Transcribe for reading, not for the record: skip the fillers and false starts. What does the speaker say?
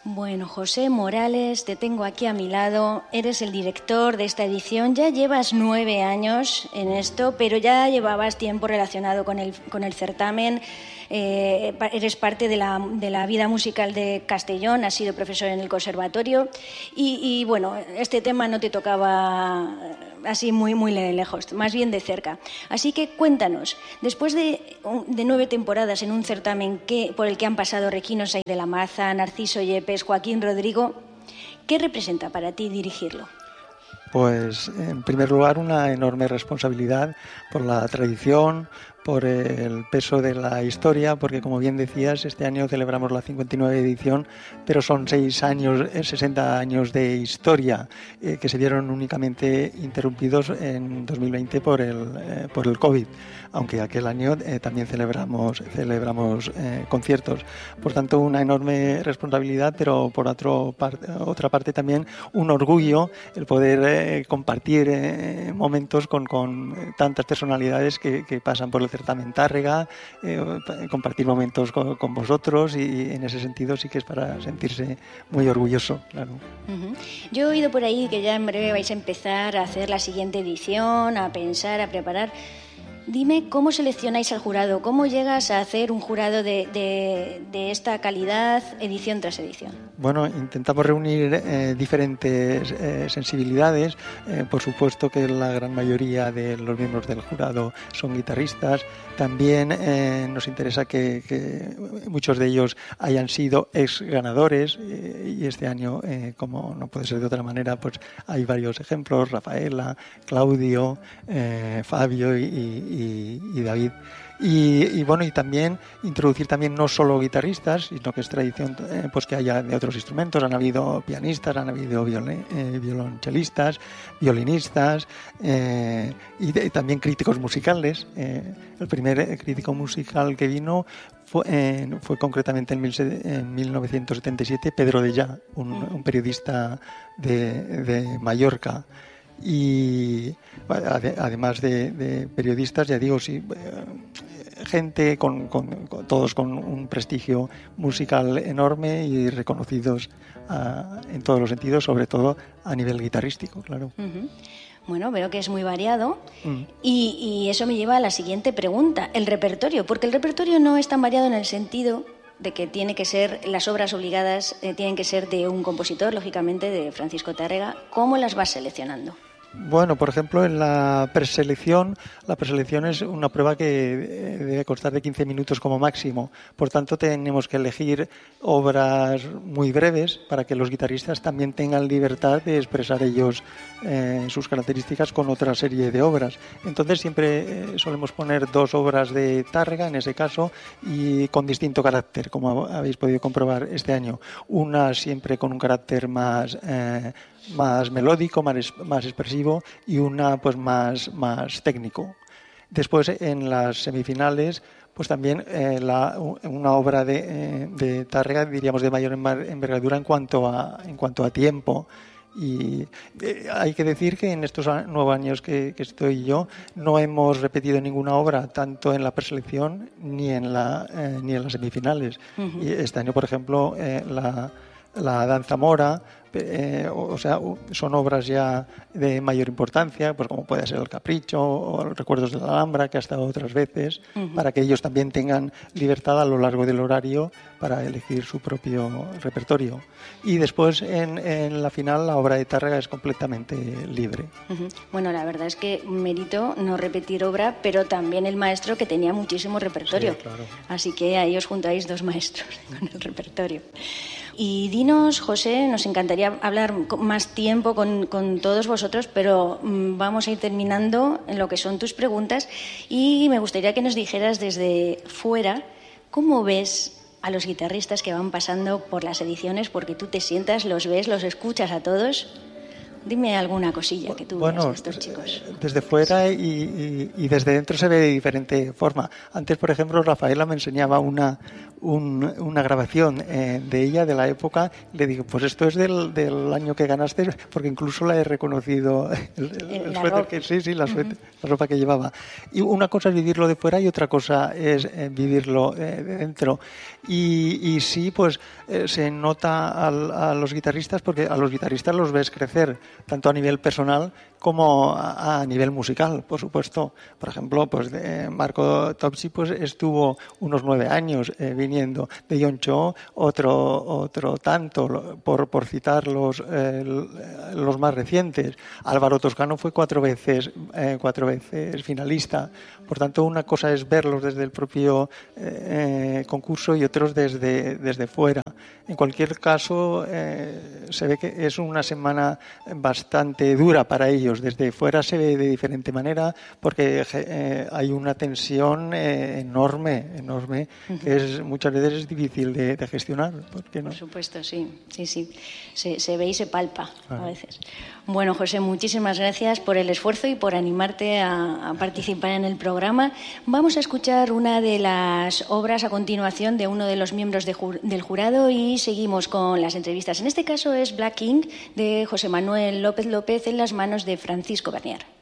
Bueno, José Morales, te tengo aquí a mi lado. Eres el director de esta edición. Ya llevas 9 años en esto, pero ya llevabas tiempo relacionado con el certamen. Eres parte de la vida musical de Castellón, has sido profesor en el conservatorio y bueno, este tema no te tocaba así muy lejos, más bien de cerca. Así que cuéntanos, después de 9 temporadas en un certamen por el que han pasado Requino Sáenz de la Maza, Narciso Yepes, Joaquín Rodrigo, ¿qué representa para ti dirigirlo? Pues, en primer lugar, una enorme responsabilidad por la tradición, por el peso de la historia, porque, como bien decías, este año celebramos la 59 edición, pero son 60 años de historia que se vieron únicamente interrumpidos en 2020 por el COVID, aunque aquel año también celebramos conciertos. Por tanto, una enorme responsabilidad, pero por otra parte también un orgullo el poder compartir momentos con tantas personalidades que pasan por el certamen Tárrega, compartir momentos con vosotros, y en ese sentido sí que es para sentirse muy orgulloso, claro. Uh-huh. Yo he oído por ahí que ya en breve vais a empezar a hacer la siguiente edición, a pensar, a preparar. Dime, ¿cómo seleccionáis al jurado? ¿Cómo llegas a hacer un jurado de esta calidad edición tras edición? Bueno, intentamos reunir diferentes sensibilidades. Por supuesto que la gran mayoría de los miembros del jurado son guitarristas. También nos interesa que muchos de ellos hayan sido ex ganadores, y este año, como no puede ser de otra manera, pues hay varios ejemplos: Rafaela, Claudio, Fabio y David. Y bueno, y también introducir también no solo guitarristas, sino que es tradición pues que haya de otros instrumentos. Han habido pianistas, han habido violonchelistas, violinistas, y también críticos musicales. El primer crítico musical que vino fue concretamente en 1977 Pedro Dellá, un periodista de Mallorca. Y además de periodistas, ya digo, sí, gente todos con un prestigio musical enorme y reconocidos en todos los sentidos, sobre todo a nivel guitarrístico, claro. Uh-huh. Bueno, veo que es muy variado y eso me lleva a la siguiente pregunta, el repertorio, porque el repertorio no es tan variado en el sentido de que las obras obligadas tienen que ser de un compositor, lógicamente de Francisco Tárrega. ¿Cómo las vas seleccionando? Bueno, por ejemplo, en la preselección es una prueba que debe constar de 15 minutos como máximo. Por tanto, tenemos que elegir obras muy breves para que los guitarristas también tengan libertad de expresar ellos sus características con otra serie de obras. Entonces, siempre solemos poner 2 obras de Tárrega, en ese caso, y con distinto carácter, como habéis podido comprobar este año. Una siempre con un carácter más melódico, más expresivo, y una pues más técnico. Después, en las semifinales, pues también una obra de Tárrega, diríamos, de mayor envergadura en cuanto a tiempo. Y hay que decir que en estos 9 años que estoy yo no hemos repetido ninguna obra, tanto en la preselección ni en las semifinales. Uh-huh. Y este año, por ejemplo, la danza mora, son obras ya de mayor importancia, pues como puede ser el Capricho o los Recuerdos de la Alhambra, que ha estado otras veces, uh-huh, para que ellos también tengan libertad a lo largo del horario para elegir su propio repertorio. Y después, en la final, la obra de Tárrega es completamente libre. Uh-huh. Bueno, la verdad es que mérito no repetir obra, pero también el maestro, que tenía muchísimo repertorio. Sí, claro. Así que ahí os juntáis 2 maestros con el repertorio. Y dinos, José, nos encantaría hablar más tiempo con todos vosotros, pero vamos a ir terminando en lo que son tus preguntas, y me gustaría que nos dijeras desde fuera cómo ves a los guitarristas que van pasando por las ediciones, porque tú te sientas, los ves, los escuchas a todos. Dime alguna cosilla que tú veas de estos chicos. Desde fuera y desde dentro se ve de diferente forma. Antes, por ejemplo, Rafaela me enseñaba una grabación de ella, de la época. Le digo, pues esto es del año que ganaste, porque incluso la he reconocido, el suéter que sí, la ropa que llevaba. Y una cosa es vivirlo de fuera y otra cosa es vivirlo de dentro. Y sí, pues se nota a los guitarristas, porque a los guitarristas los ves crecer, tanto a nivel personal como a nivel musical, por supuesto. Por ejemplo, pues Marco Topsi pues estuvo unos 9 años viniendo, de John Cho otro tanto, por citar los más recientes. Álvaro Toscano fue 4 veces finalista. Por tanto, una cosa es verlos desde el propio concurso y otros desde fuera. En cualquier caso, se ve que es una semana bastante dura para ellos. Desde fuera se ve de diferente manera, porque hay una tensión enorme, que muchas veces es difícil de gestionar. ¿Por qué no? Por supuesto, sí. Se ve y se palpa a veces. Bueno, José, muchísimas gracias por el esfuerzo y por animarte a participar en el programa. Vamos a escuchar una de las obras a continuación de uno de los miembros del jurado y seguimos con las entrevistas. En este caso es Black King, de José Manuel López López, en las manos de Francisco Bernier.